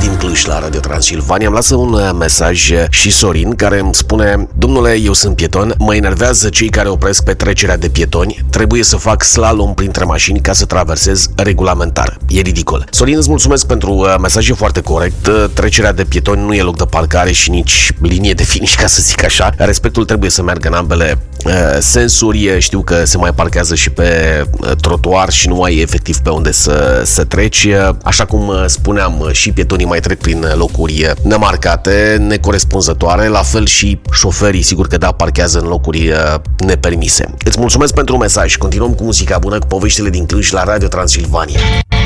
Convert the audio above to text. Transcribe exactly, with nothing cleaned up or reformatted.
din Cluj la Radio Transilvania. Îmi lasă un mesaj și Sorin care îmi spune: domnule, eu sunt pieton, mă enervează cei care opresc pe trecerea de pietoni, trebuie să fac slalom printre mașini ca să traversez regulamentar. E ridicol. Sorin, îți mulțumesc pentru mesajul foarte corect. Trecerea de pietoni nu e loc de parcare și nici linie de finish, ca să zic așa. Respectul trebuie să meargă în ambele uh, sensuri. Știu că se mai parchează și pe uh, trotuar și nu ai efectiv pe unde să, să treci. Așa cum uh, spuneam, și pietonii mai trec prin locuri nemarcate, necorespunzătoare, la fel și șoferii, sigur că da, parchează în locuri uh, nepermise. Îți mulțumesc pentru mesaj. Continuăm cu muzica bună, cu poveștile din Cluj la Radio Transilvania.